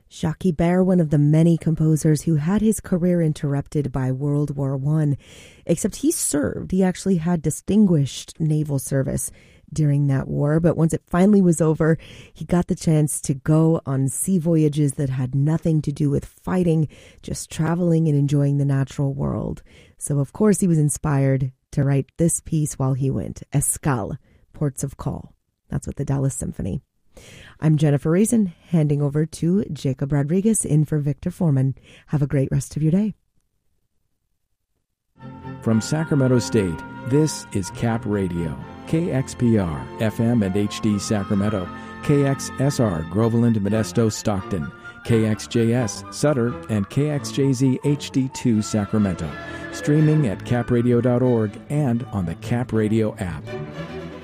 Jacques Ibert, one of the many composers who had his career interrupted by World War I, except he served. He actually had distinguished naval service during that war, but once it finally was over, he got the chance to go on sea voyages that had nothing to do with fighting, just traveling and enjoying the natural world. So, of course, he was inspired to write this piece while he went, Escale, Ports of Call. That's with the Dallas Symphony. I'm Jennifer Reason, handing over to Jacob Rodriguez in for Victor Foreman. Have a great rest of your day. From Sacramento State, this is Cap Radio, KXPR, FM and HD Sacramento, KXSR, Groveland, Modesto, Stockton, KXJS, Sutter, and KXJZ HD2 Sacramento. Streaming at capradio.org and on the Cap Radio app.